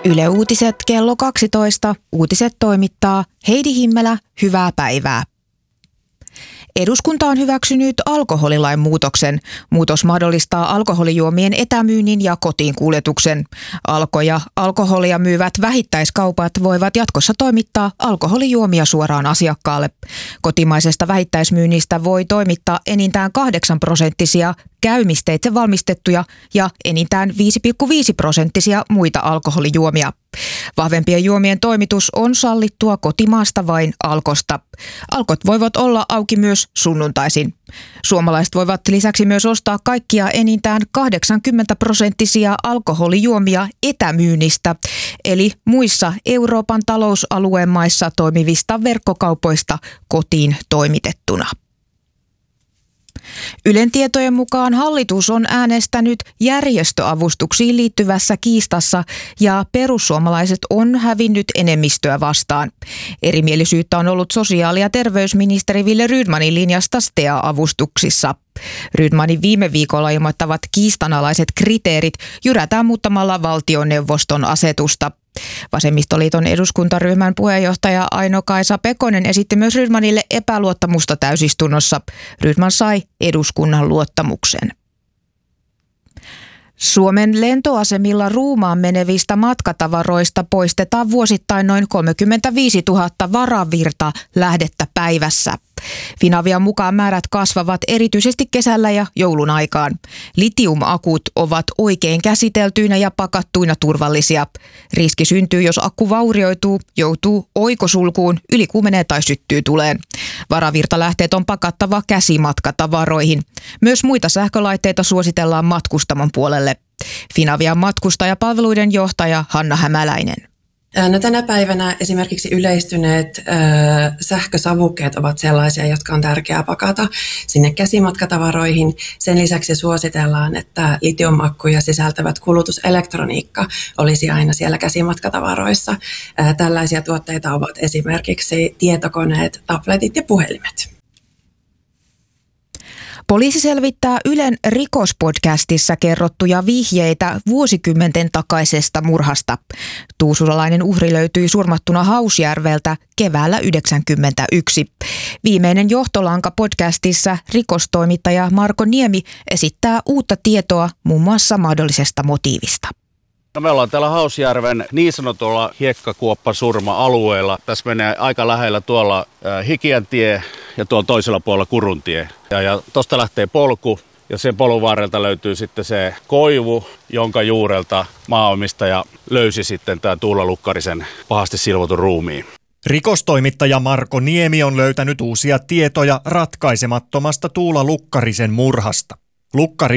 Yle Uutiset kello 12. Uutiset toimittaa Heidi Himmelä. Hyvää päivää. Eduskunta on hyväksynyt alkoholilain muutoksen. Muutos mahdollistaa alkoholijuomien etämyynnin ja kotiin kuljetuksen. Alko ja alkoholia myyvät vähittäiskaupat voivat jatkossa toimittaa alkoholijuomia suoraan asiakkaalle. Kotimaisesta vähittäismyynnistä voi toimittaa enintään 8% käymisteitse valmistettuja ja enintään 5,5% muita alkoholijuomia. Vahvempien juomien toimitus on sallittua kotimaasta vain Alkosta. Alkot voivat olla auki myös sunnuntaisin. Suomalaiset voivat lisäksi myös ostaa kaikkia enintään 80% alkoholijuomia etämyynnistä, eli muissa Euroopan talousalueen maissa toimivista verkkokaupoista kotiin toimitettuna. Ylen tietojen mukaan hallitus on äänestänyt järjestöavustuksiin liittyvässä kiistassa ja perussuomalaiset on hävinnyt enemmistöä vastaan. Erimielisyyttä on ollut sosiaali- ja terveysministeri Wille Rydmanin linjasta STEA-avustuksissa. Rydmanin viime viikolla ilmoittavat kiistanalaiset kriteerit jyrätään muuttamalla valtioneuvoston asetusta. Vasemmistoliiton eduskuntaryhmän puheenjohtaja Aino-Kaisa Pekonen esitti myös Rydmanille epäluottamusta täysistunnossa. Rydman sai eduskunnan luottamuksen. Suomen lentoasemilla Ruumaan menevistä matkatavaroista poistetaan vuosittain noin 35 000 varavirta lähdettä päivässä. Finavian mukaan määrät kasvavat erityisesti kesällä ja joulun aikaan. Litiumakut ovat oikein käsiteltyinä ja pakattuina turvallisia. Riski syntyy, jos akku vaurioituu, joutuu oikosulkuun, ylikuumenee tai syttyy tuleen. Varavirtalähteet on pakattava käsimatkatavaroihin. Myös muita sähkölaitteita suositellaan matkustamon puolelle. Finavian matkustajapalveluiden johtaja Hanna Hämäläinen. No, tänä päivänä esimerkiksi yleistyneet sähkösavukkeet ovat sellaisia, jotka on tärkeää pakata sinne käsimatkatavaroihin. Sen lisäksi suositellaan, että litiumakkuja sisältävät kulutuselektroniikka olisi aina siellä käsimatkatavaroissa. Tällaisia tuotteita ovat esimerkiksi tietokoneet, tabletit ja puhelimet. Poliisi selvittää Ylen rikospodcastissa kerrottuja vihjeitä vuosikymmenten takaisesta murhasta. Tuusulalainen uhri löytyi surmattuna Hausjärveltä keväällä 1991. Viimeinen johtolanka podcastissa rikostoimittaja Marko Niemi esittää uutta tietoa muun muassa mahdollisesta motiivista. No, me ollaan täällä Hausjärven niin sanotulla hiekkakuoppasurma-alueella. Tässä menee aika lähellä tuolla Hikiäntie ja tuolla toisella puolella Kuruntie. Ja tuosta lähtee polku ja sen polun varrelta löytyy sitten se koivu, jonka juurelta maanomistaja löysi sitten tämän Tuula Lukkarisen pahasti silvotun ruumiin. Rikostoimittaja Marko Niemi on löytänyt uusia tietoja ratkaisemattomasta Tuula Lukkarisen murhasta. Lukkari